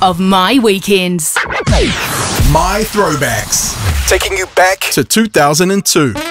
of my weekends. My Throwbacks. Taking you back to 2002.